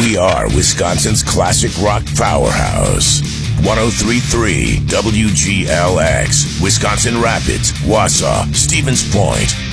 We are Wisconsin's classic rock powerhouse. 103.3 WGLX, Wisconsin Rapids, Wausau, Stevens Point,